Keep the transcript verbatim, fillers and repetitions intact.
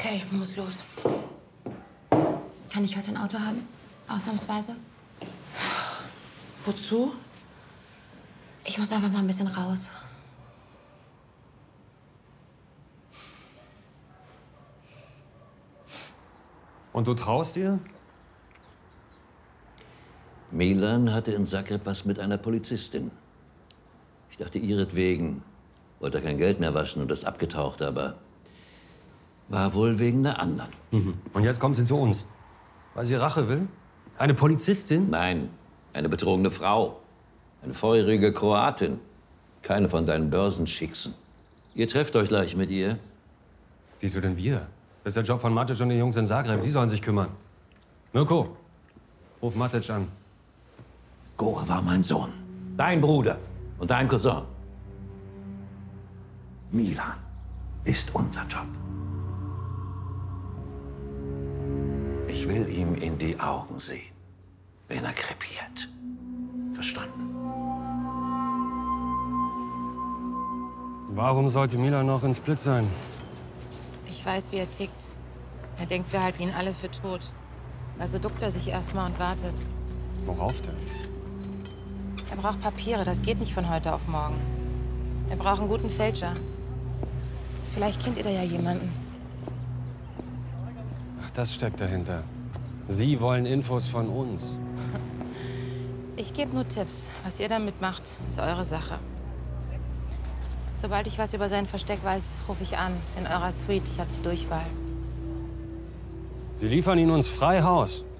Okay, ich muss los. Kann ich heute ein Auto haben? Ausnahmsweise? Wozu? Ich muss einfach mal ein bisschen raus. Und du traust dir? Milan hatte in Zagreb was mit einer Polizistin. Ich dachte, ihretwegen wollte er kein Geld mehr waschen und ist abgetaucht, aber war wohl wegen einer anderen. Mhm. Und jetzt kommt sie zu uns. Weil sie Rache will? Eine Polizistin? Nein, eine betrogene Frau. Eine feurige Kroatin. Keine von deinen Börsenschicksen. Ihr trefft euch gleich mit ihr. Wieso denn wir? Das ist der Job von Matic und den Jungs in Zagreb. Die sollen sich kümmern. Mirko, ruf Matic an. Gore war mein Sohn. Dein Bruder und dein Cousin. Milan ist unser Job. Ich will ihm in die Augen sehen, wenn er krepiert. Verstanden? Warum sollte Milan noch in Split sein? Ich weiß, wie er tickt. Er denkt, wir halten ihn alle für tot. Also duckt er sich erstmal und wartet. Worauf denn? Er braucht Papiere, das geht nicht von heute auf morgen. Er braucht einen guten Fälscher. Vielleicht kennt ihr da ja jemanden. Ach, das steckt dahinter. Sie wollen Infos von uns. Ich gebe nur Tipps. Was ihr damit macht, ist eure Sache. Sobald ich was über sein Versteck weiß, rufe ich an. In eurer Suite. Ich habe die Durchwahl. Sie liefern ihn uns frei Haus.